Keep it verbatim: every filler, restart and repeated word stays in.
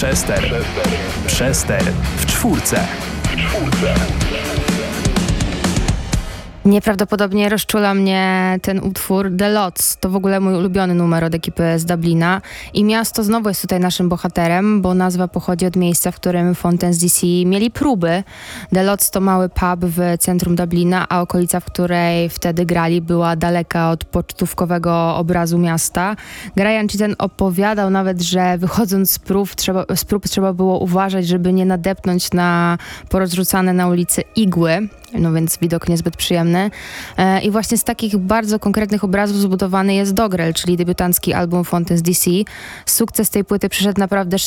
Przester. Przester w czwórce. Nieprawdopodobnie rozczula mnie ten utwór. The Lots to w ogóle mój ulubiony numer od ekipy z Dublina i miasto znowu jest tutaj naszym bohaterem, bo nazwa pochodzi od miejsca, w którym Fountains D C mieli próby. The Lots to mały pub w centrum Dublina, a okolica, w której wtedy grali, była daleka od pocztówkowego obrazu miasta. Brian Cheatham opowiadał nawet, że wychodząc z prób, trzeba, z prób trzeba było uważać, żeby nie nadepnąć na porozrzucane na ulicy igły, no więc widok niezbyt przyjemny. I właśnie z takich bardzo konkretnych obrazów zbudowany jest Dogrel, czyli debiutancki album Fountains D C. Sukces tej płyty przyszedł naprawdę